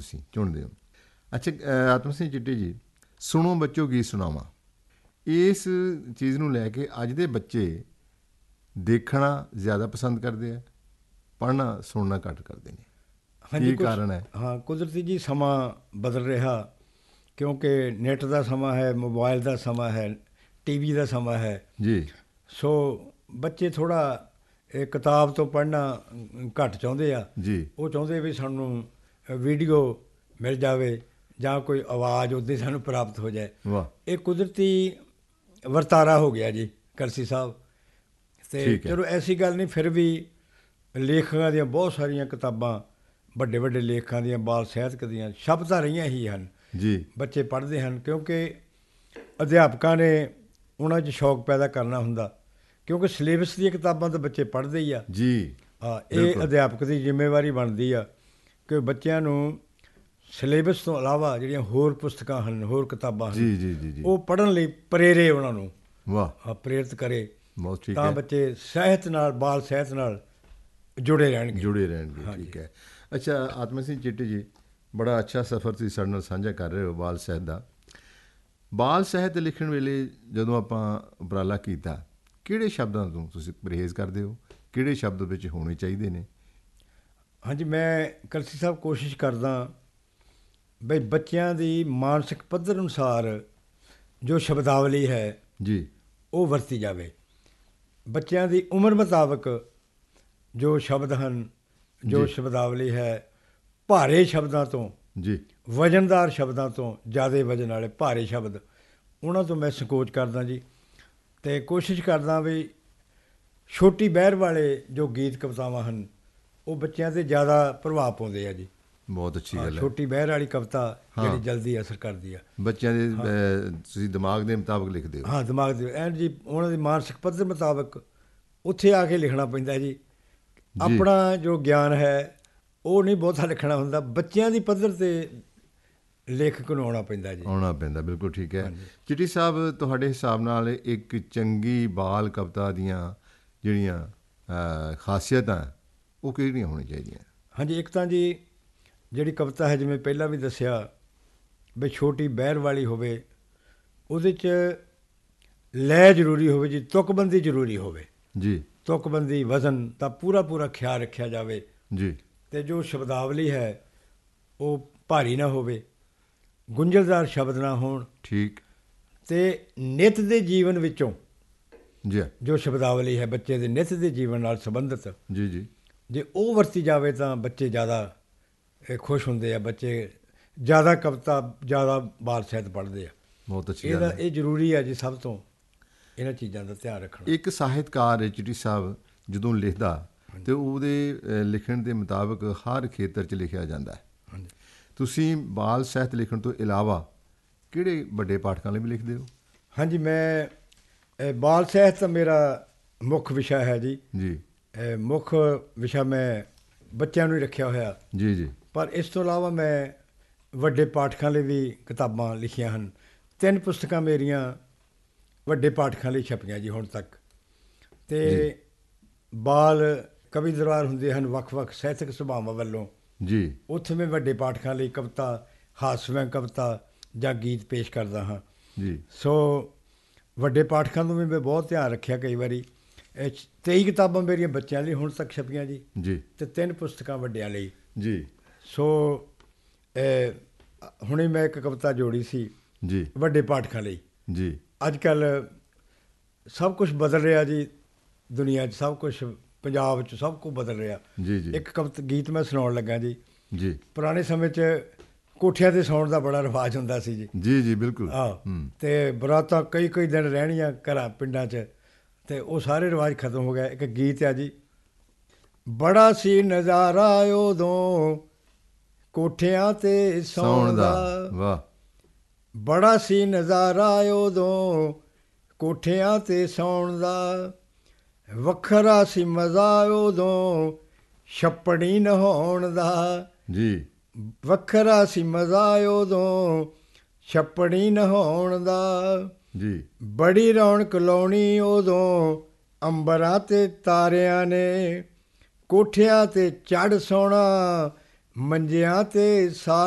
ਤੁਸੀਂ ਚੁਣਦੇ ਹੋ। ਅੱਛਾ ਆਤਮ ਸਿੰਘ ਚਿੱਟੀ ਜੀ, ਸੁਣੋ ਬੱਚੋ ਗੀਤ ਸੁਣਾਵਾਂ, ਇਸ ਚੀਜ਼ ਨੂੰ ਲੈ ਕੇ ਅੱਜ ਦੇ ਬੱਚੇ ਦੇਖਣਾ ਜ਼ਿਆਦਾ ਪਸੰਦ ਕਰਦੇ ਆ, ਪੜ੍ਹਨਾ ਸੁਣਨਾ ਘੱਟ ਕਰਦੇ ਨੇ, ਹਾਂਜੀ ਕੀ ਕਾਰਨ ਹੈ? ਹਾਂ, ਕੁਦਰਤੀ ਜੀ ਸਮਾਂ ਬਦਲ ਰਿਹਾ, ਕਿਉਂਕਿ ਨੈੱਟ ਦਾ ਸਮਾਂ ਹੈ, ਮੋਬਾਇਲ ਦਾ ਸਮਾਂ ਹੈ, TV ਦਾ ਸਮਾਂ ਹੈ। ਜੀ ਸੋ ਬੱਚੇ ਥੋੜ੍ਹਾ ਕਿਤਾਬ ਤੋਂ ਪੜ੍ਹਨਾ ਘੱਟ ਚਾਹੁੰਦੇ ਆ। ਜੀ ਉਹ ਚਾਹੁੰਦੇ ਵੀ ਸਾਨੂੰ ਵੀਡੀਓ ਮਿਲ ਜਾਵੇ ਜਾਂ ਕੋਈ ਆਵਾਜ਼ ਉੱਦੇ ਸਾਨੂੰ ਪ੍ਰਾਪਤ ਹੋ ਜਾਏ। ਵਾਹ, ਇਹ ਕੁਦਰਤੀ ਵਰਤਾਰਾ ਹੋ ਗਿਆ ਜੀ ਕਲਸੀ ਸਾਹਿਬ। ਅਤੇ ਠੀਕ ਹੈ। ਚਲੋ ਐਸੀ ਗੱਲ ਨਹੀਂ, ਫਿਰ ਵੀ ਲੇਖਕਾਂ ਦੀਆਂ ਬਹੁਤ ਸਾਰੀਆਂ ਕਿਤਾਬਾਂ, ਵੱਡੇ ਵੱਡੇ ਲੇਖਕਾਂ ਦੀਆਂ, ਬਾਲ ਸਾਹਿਤਕ ਦੀਆਂ ਸ਼ਬਦਾਂ ਰਹੀਆਂ ਹੀ ਹਨ। ਜੀ ਬੱਚੇ ਪੜ੍ਹਦੇ ਹਨ ਕਿਉਂਕਿ ਅਧਿਆਪਕਾਂ ਨੇ ਉਹਨਾਂ 'ਚ ਸ਼ੌਕ ਪੈਦਾ ਕਰਨਾ ਹੁੰਦਾ, ਕਿਉਂਕਿ ਸਿਲੇਬਸ ਦੀਆਂ ਕਿਤਾਬਾਂ ਤਾਂ ਬੱਚੇ ਪੜ੍ਹਦੇ ਹੀ ਆ। ਜੀ ਹਾਂ, ਇਹ ਬਿਲਕੁਲ। ਅਧਿਆਪਕ ਦੀ ਜ਼ਿੰਮੇਵਾਰੀ ਬਣਦੀ ਆ ਕਿ ਬੱਚਿਆਂ ਨੂੰ ਸਿਲੇਬਸ ਤੋਂ ਇਲਾਵਾ ਜਿਹੜੀਆਂ ਹੋਰ ਪੁਸਤਕਾਂ ਹਨ, ਹੋਰ ਕਿਤਾਬਾਂ ਹਨ, ਜੀ ਜੀ ਜੀ ਜੀ ਉਹ ਪੜ੍ਹਨ ਲਈ ਪ੍ਰੇਰੇ ਉਹਨਾਂ ਨੂੰ, ਵਾਹ, ਪ੍ਰੇਰਿਤ ਕਰੇ, ਬਹੁਤ ਠੀਕ ਤਾਂ ਹੈ, ਬੱਚੇ ਸਾਹਿਤ ਨਾਲ, ਬਾਲ ਸਾਹਿਤ ਨਾਲ ਜੁੜੇ ਰਹਿਣਗੇ। ਜੁੜੇ ਰਹਿਣਗੇ। ਹਾਂਜੀ। ਠੀਕ ਹੈ। ਅੱਛਾ ਆਤਮ ਸਿੰਘ ਚਿੱਟੀ ਜੀ, ਬੜਾ ਅੱਛਾ ਸਫ਼ਰ ਤੁਸੀਂ ਸਾਡੇ ਨਾਲ ਸਾਂਝਾ ਕਰ ਰਹੇ ਹੋ ਬਾਲ ਸਾਹਿਤ ਦਾ। ਬਾਲ ਸਾਹਿਤ ਲਿਖਣ ਵੇਲੇ ਜਦੋਂ ਆਪਾਂ ਉਪਰਾਲਾ ਕੀਤਾ, ਕਿਹੜੇ ਸ਼ਬਦਾਂ ਤੋਂ ਤੁਸੀਂ ਪਰਹੇਜ਼ ਕਰਦੇ ਹੋ, ਕਿਹੜੇ ਸ਼ਬਦ ਵਿੱਚ ਹੋਣੇ ਚਾਹੀਦੇ ਨੇ? ਹਾਂਜੀ, ਮੈਂ ਕਲਸੀ ਸਾਹਿਬ ਕੋਸ਼ਿਸ਼ ਕਰਦਾ ਬਈ ਬੱਚਿਆਂ ਦੀ ਮਾਨਸਿਕ ਪੱਧਰ ਅਨੁਸਾਰ ਜੋ ਸ਼ਬਦਾਵਲੀ ਹੈ ਜੀ ਉਹ ਵਰਤੀ ਜਾਵੇ। ਬੱਚਿਆਂ ਦੀ ਉਮਰ ਮੁਤਾਬਕ ਜੋ ਸ਼ਬਦ ਹਨ, ਜੋ ਜੀ। ਸ਼ਬਦਾਵਲੀ ਹੈ, ਭਾਰੇ ਸ਼ਬਦਾਂ ਤੋਂ, ਜੀ ਵਜ਼ਨਦਾਰ ਸ਼ਬਦਾਂ ਤੋਂ, ਜ਼ਿਆਦਾ ਵਜ਼ਨ ਵਾਲੇ ਭਾਰੇ ਸ਼ਬਦ, ਉਹਨਾਂ ਤੋਂ ਮੈਂ ਸੰਕੋਚ ਕਰਦਾ ਜੀ। ਅਤੇ ਕੋਸ਼ਿਸ਼ ਕਰਦਾ ਵੀ ਛੋਟੀ ਬਹਿਰ ਵਾਲੇ ਜੋ ਗੀਤ ਕਵਿਤਾਵਾਂ ਹਨ, ਉਹ ਬੱਚਿਆਂ 'ਤੇ ਜ਼ਿਆਦਾ ਪ੍ਰਭਾਵ ਪਾਉਂਦੇ ਆ ਜੀ। ਬਹੁਤ ਅੱਛੀ ਹਾਂ, ਗੱਲ ਹੈ। ਛੋਟੀ ਬਹਿਰ ਵਾਲੀ ਕਵਿਤਾ ਹਾਂ। ਜਿਹੜੀ ਜਲਦੀ ਅਸਰ ਕਰਦੀ ਆ। ਬੱਚਿਆਂ ਦੇ ਤੁਸੀਂ ਦਿਮਾਗ ਦੇ ਮੁਤਾਬਕ ਲਿਖਦੇ ਹੋ। ਹਾਂ, ਦਿਮਾਗ ਦੇ ਐਨ ਜੀ, ਉਹਨਾਂ ਦੀ ਮਾਨਸਿਕ ਪੱਧਰ ਮੁਤਾਬਕ ਉੱਥੇ ਆ ਕੇ ਲਿਖਣਾ ਪੈਂਦਾ ਜੀ। ਜੀ ਆਪਣਾ ਜੋ ਗਿਆਨ ਹੈ ਉਹ ਨਹੀਂ ਬਹੁਤਾ ਲਿਖਣਾ ਹੁੰਦਾ, ਬੱਚਿਆਂ ਦੀ ਪੱਧਰ 'ਤੇ ਲੇਖਕ ਨੂੰ ਆਉਣਾ ਪੈਂਦਾ ਜੀ। ਆਉਣਾ ਪੈਂਦਾ, ਬਿਲਕੁਲ ਠੀਕ ਹੈ। ਹਾਂਜੀ। ਚਿੱਟੀ ਸਾਹਿਬ, ਤੁਹਾਡੇ ਹਿਸਾਬ ਨਾਲ ਇੱਕ ਚੰਗੀ ਬਾਲ ਕਵਿਤਾ ਦੀਆਂ ਜਿਹੜੀਆਂ ਖਾਸੀਅਤਾਂ ਉਹ ਕਿਹੜੀਆਂ ਹੋਣੀਆਂ ਚਾਹੀਦੀਆਂ? ਹਾਂਜੀ, ਇੱਕ ਤਾਂ ਜੀ ਜਿਹੜੀ ਕਵਿਤਾ ਹੈ, ਜਿਵੇਂ ਪਹਿਲਾਂ ਵੀ ਦੱਸਿਆ ਵੀ ਛੋਟੀ ਬਹਿਰ ਵਾਲੀ ਹੋਵੇ, ਉਹਦੇ 'ਚ ਲੈਅ ਜ਼ਰੂਰੀ ਹੋਵੇ ਜੀ, ਤੁਕਬੰਦੀ ਜ਼ਰੂਰੀ ਹੋਵੇ। ਜੀ ਤੁਕਬੰਦੀ, ਵਜ਼ਨ ਦਾ ਪੂਰਾ ਪੂਰਾ ਖਿਆਲ ਰੱਖਿਆ ਜਾਵੇ। ਜੀ ਅਤੇ ਜੋ ਸ਼ਬਦਾਵਲੀ ਹੈ ਉਹ ਭਾਰੀ ਨਾ ਹੋਵੇ, ਗੁੰਝਲਦਾਰ ਸ਼ਬਦ ਨਾ ਹੋਣ, ਠੀਕ। ਅਤੇ ਨਿੱਤ ਦੇ ਜੀਵਨ ਵਿੱਚੋਂ ਜੀ ਜੋ ਸ਼ਬਦਾਵਲੀ ਹੈ ਬੱਚੇ ਦੇ ਨਿੱਤ ਦੇ ਜੀਵਨ ਨਾਲ ਸੰਬੰਧਿਤ, ਜੀ ਜੀ ਜੇ ਉਹ ਵਰਤੀ ਜਾਵੇ ਤਾਂ ਬੱਚੇ ਜ਼ਿਆਦਾ ਖੁਸ਼ ਹੁੰਦੇ ਆ, ਬੱਚੇ ਜ਼ਿਆਦਾ ਕਵਿਤਾ, ਜ਼ਿਆਦਾ ਬਾਲ ਸਾਹਿਤ ਪੜ੍ਹਦੇ ਆ। ਬਹੁਤ ਅੱਛੀ ਗੱਲ ਹੈ। ਇਹ ਜ਼ਰੂਰੀ ਹੈ ਜੀ, ਸਭ ਤੋਂ ਇਹਨਾਂ ਚੀਜ਼ਾਂ ਦਾ ਧਿਆਨ ਰੱਖਣਾ। ਇੱਕ ਸਾਹਿਤਕਾਰ ਚਿੱਟੀ ਸਾਹਿਬ ਜਦੋਂ ਲਿਖਦਾ ਤੇ ਉਹਦੇ ਲਿਖਣ ਦੇ ਮੁਤਾਬਕ ਹਰ ਖੇਤਰ 'ਚ ਲਿਖਿਆ ਜਾਂਦਾ ਹੈ। ਹਾਂਜੀ। ਤੁਸੀਂ ਬਾਲ ਸਾਹਿਤ ਲਿਖਣ ਤੋਂ ਇਲਾਵਾ ਕਿਹੜੇ ਵੱਡੇ ਪਾਠਕਾਂ ਲਈ ਵੀ ਲਿਖਦੇ ਹੋ? ਹਾਂਜੀ, ਮੈਂ ਬਾਲ ਸਾਹਿਤ ਤਾਂ ਮੇਰਾ ਮੁੱਖ ਵਿਸ਼ਾ ਹੈ ਜੀ। ਜੀ ਮੁੱਖ ਵਿਸ਼ਾ ਮੈਂ ਬੱਚਿਆਂ ਨੂੰ ਹੀ ਰੱਖਿਆ ਹੋਇਆ, ਜੀ ਜੀ ਪਰ ਇਸ ਤੋਂ ਇਲਾਵਾ ਮੈਂ ਵੱਡੇ ਪਾਠਕਾਂ ਲਈ ਵੀ ਕਿਤਾਬਾਂ ਲਿਖੀਆਂ ਹਨ। 3 ਪੁਸਤਕਾਂ ਮੇਰੀਆਂ ਵੱਡੇ ਪਾਠਕਾਂ ਲਈ ਛਪੀਆਂ ਜੀ ਹੁਣ ਤੱਕ। ਅਤੇ ਬਾਲ ਕਵੀ ਦਰਬਾਰ ਹੁੰਦੇ ਹਨ ਵੱਖ-ਵੱਖ ਸਾਹਿਤਕ ਸਭਾਵਾਂ ਵੱਲੋਂ, ਜੀ ਉੱਥੇ ਮੈਂ ਵੱਡੇ ਪਾਠਕਾਂ ਲਈ ਕਵਿਤਾ, ਹਾਸਵਿਆਂ ਕਵਿਤਾ ਜਾਂ ਗੀਤ ਪੇਸ਼ ਕਰਦਾ ਹਾਂ। ਜੀ ਸੋ ਵੱਡੇ ਪਾਠਕਾਂ ਨੂੰ ਵੀ ਮੈਂ ਬਹੁਤ ਧਿਆਨ ਰੱਖਿਆ। ਕਈ ਵਾਰੀ 23 ਕਿਤਾਬਾਂ ਮੇਰੀਆਂ ਬੱਚਿਆਂ ਲਈ ਹੁਣ ਤੱਕ ਛਪੀਆਂ ਜੀ, ਜੀ ਅਤੇ 3 ਪੁਸਤਕਾਂ ਵੱਡਿਆਂ ਲਈ। ਜੀ ਸੋ ਹੁਣੇ ਮੈਂ ਇੱਕ ਕਵਿਤਾ ਜੋੜੀ ਸੀ ਜੀ ਵੱਡੇ ਪਾਠਕਾਂ ਲਈ। ਜੀ ਅੱਜ ਕੱਲ੍ਹ ਸਭ ਕੁਛ ਬਦਲ ਰਿਹਾ ਜੀ, ਦੁਨੀਆ 'ਚ ਸਭ ਕੁਛ, ਪੰਜਾਬ 'ਚ ਸਭ ਕੁਝ ਬਦਲ ਰਿਹਾ। ਜੀ ਜੀ ਇੱਕ ਗੀਤ ਮੈਂ ਸੁਣਾਉਣ ਲੱਗਾ ਜੀ। ਜੀ ਪੁਰਾਣੇ ਸਮੇਂ 'ਚ ਕੋਠਿਆਂ 'ਤੇ ਸੌਣ ਦਾ ਬੜਾ ਰਿਵਾਜ ਹੁੰਦਾ ਸੀ ਜੀ। ਜੀ ਜੀ ਬਿਲਕੁਲ। ਅਤੇ ਬਰਾਤਾਂ ਕਈ ਕਈ ਦਿਨ ਰਹਿਣੀਆਂ ਘਰਾਂ ਪਿੰਡਾਂ 'ਚ, ਅਤੇ ਉਹ ਸਾਰੇ ਰਿਵਾਜ ਖਤਮ ਹੋ ਗਿਆ। ਇੱਕ ਗੀਤ ਆ ਜੀ, ਬੜਾ ਸੀ ਨਜ਼ਾਰਾ ਉਦੋਂ ਕੋਠਿਆਂ 'ਤੇ ਸੌਣ ਦਾ, ਵਾਹ, ਬੜਾ ਸੀ ਨਜ਼ਾਰਾ ਉਦੋਂ ਕੋਠਿਆਂ 'ਤੇ ਸੌਣ ਦਾ, ਵੱਖਰਾ ਸੀ ਮਜ਼ਾ ਉਦੋਂ ਛੱਪੜੀ ਨਹਾਉਣ ਦਾ, ਜੀ ਵੱਖਰਾ ਸੀ ਮਜ਼ਾ ਉਦੋਂ ਛੱਪੜੀ ਨਹਾਉਣ ਦਾ, ਜੀ ਬੜੀ ਰੌਣਕ ਲਾਉਣੀ ਉਦੋਂ ਅੰਬਰਾਂ 'ਤੇ ਤਾਰਿਆਂ ਨੇ, ਕੋਠਿਆਂ 'ਤੇ ਚੜ੍ਹ ਸੌਣਾ ਮੰਜਿਆਂ 'ਤੇ